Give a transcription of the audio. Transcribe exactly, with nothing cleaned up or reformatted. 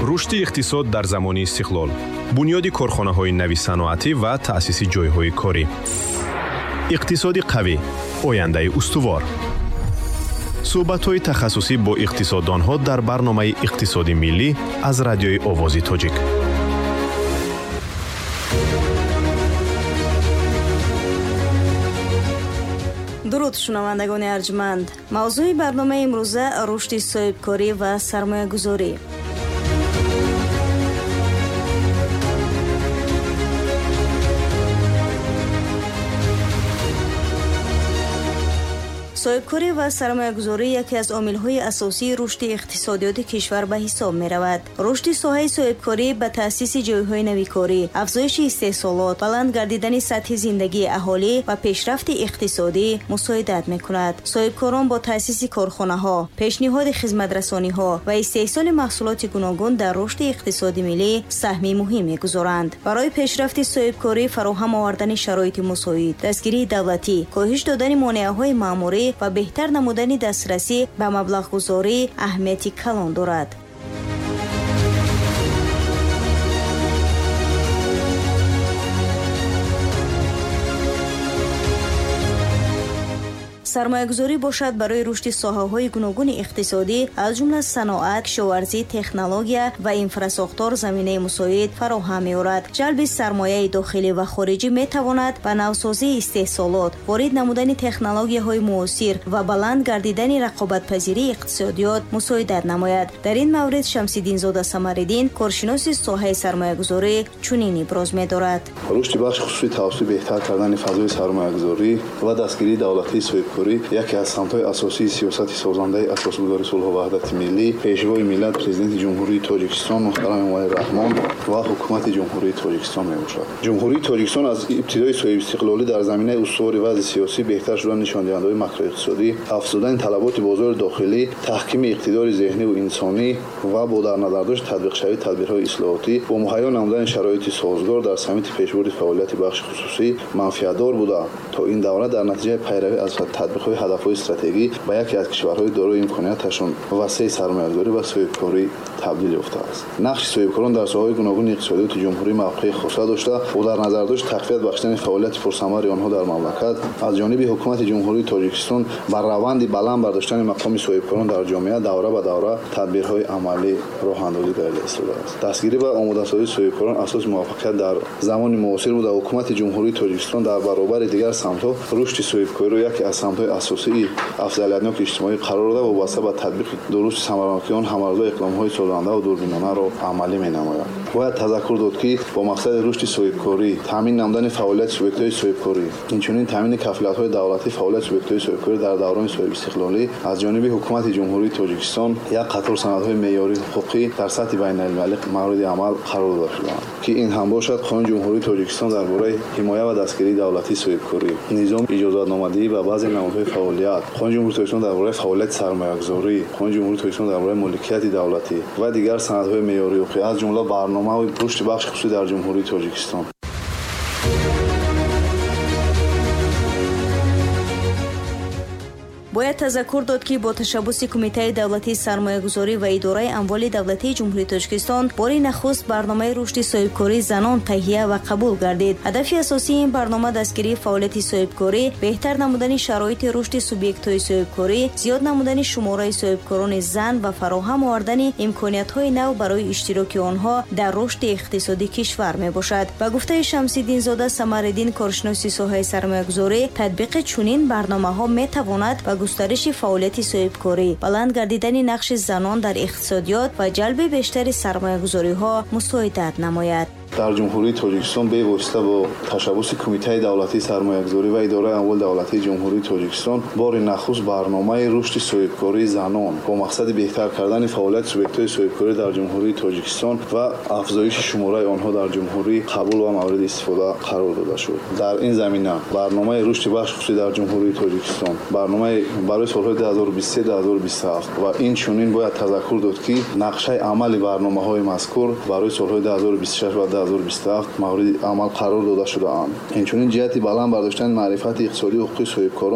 رشد اقتصاد در زمان استقلال، بنیاد کارخانه‌های نوی صنعتی و تأسیس جای‌های کاری. اقتصاد قوی، آینده استوار. صحبت‌های تخصصی با اقتصاددان‌ها در برنامه اقتصادی ملی از رادیوی آواز تاجیک. درود شنوندگان ارجمند. موضوع برنامه امروزه رشد صاحبکاری و سرمایه‌گذاری. صاحبکاری و سرمایه‌گذاری یکی از عامل‌های اساسی رشد اقتصادیات کشور به حساب می‌رود. رشد ساحه صاحبکاری به تأسیس جای‌های نوی کاری، افزایش استحصالات، بلند گردیدن سطح زندگی اهالی و پیشرفت اقتصادی مساعدت می‌کند. صاحبکاران با تأسیس کارخانه‌ها، پیشنهاد خدمت‌رسانی‌ها و استحصال محصولات گوناگون در رشد اقتصادی ملی سهمی مهم می‌گذارند. برای پیشرفت صاحبکاری فراهم آوردن شرایط مساعد، دستگیری دولتی، کاهش دادن مانع‌های مأموری و بهتر نمودن دسترسی به مبلغ گذاری اهمیتی کلان دارد. سرمایه‌گذاری باشد برای رشد ساحه‌های گوناگون اقتصادی از جمله صنعت، کشاورزی، تکنولوژی و انفراستراکچور زمینه مساعد فراهم می‌آورد. جلب سرمایه داخلی و خارجی می‌تواند به نوسازی استحصالات، وارد نمودن تکنولوژی‌های معاصر و بلند گردیدن رقابت‌پذیری اقتصادیات مساعدت نماید. در این مورد شمس‌الدین زاده ثمرالدین، کارشناس ساحه سرمایه‌گذاری، چنین ابراز می‌دارد: رشد بخش خصوصی توسط بهتر کردن فضای سرمایه‌گذاری و دستگیری دولتی صاحبکاری یکی از سمت‌های اساسی سیاست سازنده اساسگذاری صلح و وحدت ملی، پیشوای ملت پرزیدنت جمهوری تاجیکستان محترم امام‌الله رحمان و حکومت جمهوری تاجیکستان میباشد. جمهوری تاجیکستان از ابتدای صاحب استقلالی در زمینه استوار وضع سیاسی، بهتر شدن نشانده‌های ماکرواقتصادی، افزودن طلبات بازار داخلی، تحکیم اقتدار ذهنی و انسانی و با در نظر داشت تطبیق شوی تدبیرهای اصلاحاتی با مهیا نمودن شرایط سازگار در سمت پیشبرد فعالیت بخش خصوصی منفعت‌دار بوده تا این دوره در نتیجه پیروی از تطبیق هدف‌های استراتژی به یکی از کشورهای دارای امکاناتشان وسیع سرمایه‌گذاری و صاحبکاری تبدیل یافته است. نقش صاحبکاران در ساحه‌های گوناگون اقتصادیات جمهوری موقع خاصه داشته و در نظر داشت تقویت بخشیدن فعالیت پرثمر آنها در مملکت از جانب حکومت جمهوری تاجیکستان بر روند بلند برداشتن مقام صاحبکاران در جامعه دوره به دوره تدبیرهای عملی راه اندازی در استفاده است. دستگیری و آماده‌سازی صاحبکاران اساس موفقیت در زمان معاصر بود. حکومت جمهوری تاجیکستان در برابر دیگر سمت‌ها رشد صاحبکاری را یکی از سمت‌های اساسی افضلیت‌ناک اجتماعی قرار داده و واسه با تطبیق درست ثمراناکی آن همارزه اقدام‌های سازنده و دوربینانه را عملی می‌نماید. باید تذکر داد که با مقصد رشد صاحبکاری، تامین نمودن فعالیت سوبیکت‌های صاحبکاری، اینچنین تامین کفالت‌های دولتی فعالیت سوبیکت‌های صاحبکاری در دوران صاحب استقلالی از جانب حکومت جمهوری تاجیکستان یک قطار سندهای معیاری حقوقی در سطح بین‌المللی مورد عمل قرار داده شده‌اند که این هم باشد قانون جمهوری تاجیکستان درباره حمایت و دستگیری دولتی صاحبکاری، نظام اجازه‌نامه‌دهی و بعضی نمودهای فعالیت، قانون جمهوری تاجیکستان درباره فعالیت سرمایه‌گذاری، قانون جمهوری تاجیکستان درباره مالکیت دولتی و دیگر سندهای معیاری حقوقی از جمله برنامه و رشد بخش خصوصی در جمهوری تاجیکستان. باید تذکر داد که با تشبث کمیته دولتی سرمایه‌گذاری و اداره اموال دولتی جمهوری تاجیکستان باری نخست برنامه رشد صاحبکاری زنان تهیه و قبول گردید. هدف اساسی این برنامه دستگیری فعالیت صاحبکاری، بهتر نمودن شرایط رشد سوبیکت‌های صاحبکاری، زیاد نمودن شماره صاحبکاران زن و فراهم آوردن امکانات‌های نو برای اشتراک آنها در رشد اقتصادی کشور میباشد. با گفته شمس‌الدین زاده ثمرالدین، کارشناس ساحه سرمایه‌گذاری، تطبیق چنین برنامه‌ها میتواند به گسترش فعالیت صاحبکاری، بلند گردیدن نقش زنان در اقتصادیات و جلب بیشتر سرمایه‌گذاری‌ها مساعدت نماید. در جمهوری تاجیکستان به واسطه با تشبث کمیته دولتی سرمایه‌گذاری و اداره اموال دولتی جمهوری تاجیکستان بار نخست برنامه رشد صاحبکاری زنان با مقصد بهتر کردن فعالیت سوبیکت‌های صاحبکاری در جمهوری تاجیکستان و افزایش شماره آنها در جمهوری قبول و مورد استفاده قرار داده شد. در این زمینه برنامه رشد بخش خصوصی در جمهوری تاجیکستان، برنامه برای سال‌های دو هزار و بیست و سه تا دو هزار و بیست و هفت و این چنین باید تذکر داد که نقشه عملی برنامه‌های مذکور برای سال‌های دو هزار و بیست و شش و دو هزار و بیست و هفت مورد عمل قرار داده شده اند. اینچنین جهت بلند برداشتن معرفت اقتصادی و حقوقی صاحبکاران